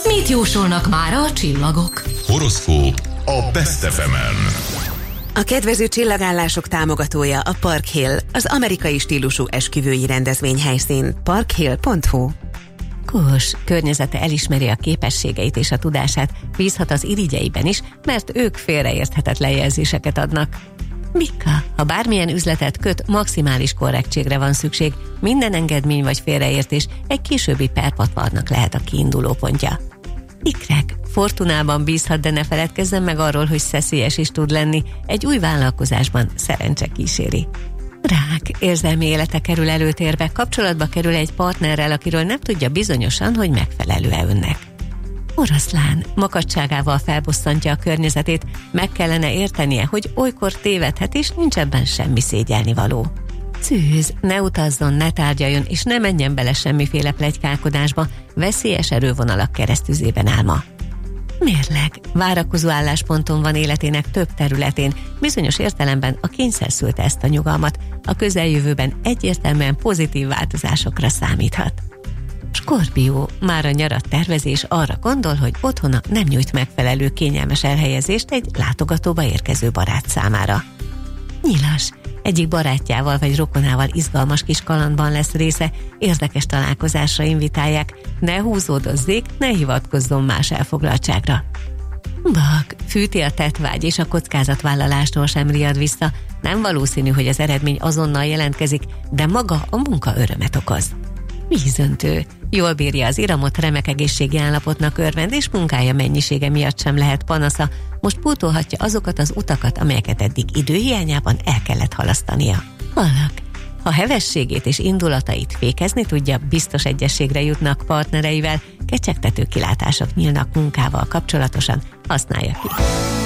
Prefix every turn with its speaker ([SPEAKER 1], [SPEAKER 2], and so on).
[SPEAKER 1] Mit jósolnak mára a csillagok?
[SPEAKER 2] Horoszkóp a Best FM-en.
[SPEAKER 3] A kedvező csillagállások támogatója a Park Hill, az amerikai stílusú esküvői rendezvényhelyszín. parkhill.hu.
[SPEAKER 4] Kós, környezete elismeri a képességeit és a tudását, bízhat az irigyeiben is, mert ők félreérthetetlen jelzéseket adnak. Mika, ha bármilyen üzletet köt, maximális korrektségre van szükség, minden engedmény vagy félreértés egy későbbi perpatvarnak lehet a kiinduló pontja. Ikrek, fortunában bízhat, de ne feledkezzen meg arról, hogy szeszélyes is tud lenni, egy új vállalkozásban szerencse kíséri. Rák, érzelmi élete kerül előtérbe, kapcsolatba kerül egy partnerrel, akiről nem tudja bizonyosan, hogy megfelelő-e önnek. Oroszlán, makacságával felbosszantja a környezetét, meg kellene értenie, hogy olykor tévedhet, és nincs ebben semmi szégyelnivaló. Szűz, ne utazzon, ne tárgyaljon, és ne menjen bele semmiféle pletykálkodásba, veszélyes erővonalak keresztüzében áll ma. Mérleg, várakozó állásponton van életének több területén, bizonyos értelemben a kényszer szülte ezt a nyugalmat, a közeljövőben egyértelműen pozitív változásokra számíthat. Skorpió, már a nyarat tervezés arra gondol, hogy otthona nem nyújt megfelelő kényelmes elhelyezést egy látogatóba érkező barát számára. Nyilas, egyik barátjával vagy rokonával izgalmas kis kalandban lesz része, érdekes találkozásra invitálják, ne húzódozzék, ne hivatkozzon más elfoglaltságra. Bak, fűti a tettvágy és a kockázatvállalástól sem riad vissza, nem valószínű, hogy az eredmény azonnal jelentkezik, de maga a munka örömet okoz. Vízöntő, jól bírja az iramot, remek egészségi állapotnak örvend, és munkája mennyisége miatt sem lehet panasza, most pótolhatja azokat az utakat, amelyeket eddig időhiányában el kellett halasztania. Valak, ha hevességét és indulatait fékezni tudja, biztos egyességre jutnak partnereivel, kecsegtető kilátások nyílnak munkával kapcsolatosan, használja ki.